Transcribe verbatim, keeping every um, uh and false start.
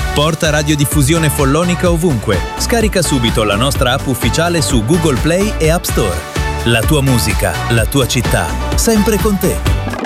Porta radiodiffusione Follonica ovunque. Scarica subito la nostra app ufficiale su Google Play e App Store. La tua musica, la tua città, sempre con te.